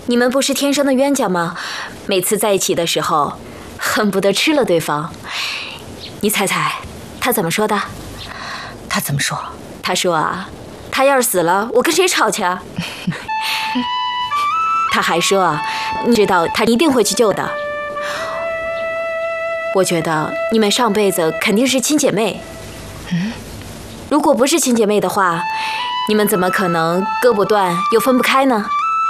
你们不是天生的冤家吗？每次在一起的时候，恨不得吃了对方。你猜猜，他怎么说的？ 他怎么说？ 他说啊，他要是死了，我跟谁吵去啊？他还说啊，你知道他一定会去救的。我觉得你们上辈子肯定是亲姐妹。如果不是亲姐妹的话，你们怎么可能割不断又分不开呢？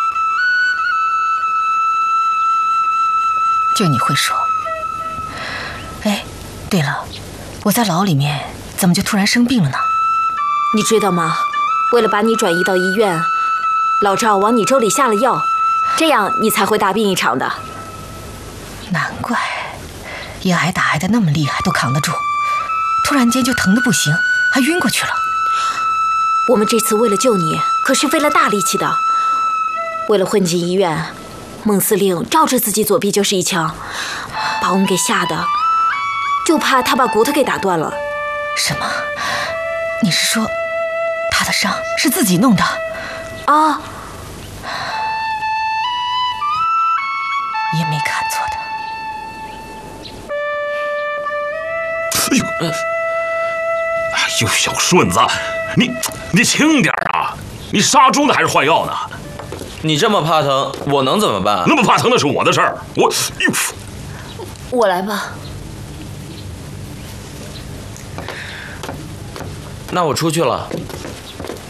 就你会说。哎，对了，我在牢里面怎么就突然生病了呢？ 你知道吗？为了把你转移到医院，老赵往你粥里下了药，这样你才会大病一场的。 难怪，也挨打挨得那么厉害都扛得住，突然间就疼得不行，还晕过去了。 我们这次为了救你，可是费了大力气的。为了混进医院，孟司令照着自己左臂就是一枪，把我们给吓得，就怕他把骨头给打断了。 什么？你是说他的伤是自己弄的？ 啊， 也没看错的。 哎呦，小顺子，你轻点啊！你杀猪呢还是换药呢？ 你这么怕疼，我能怎么办？ 那么怕疼那是我的事儿。 我来吧。 那我出去了。